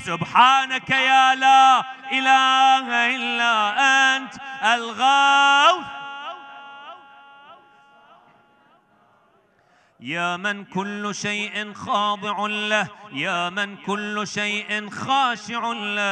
سبحانك يا لا إله إلا أنت الغوث، يا من كل شيء خاضع له، يا من كل شيء خاشع له.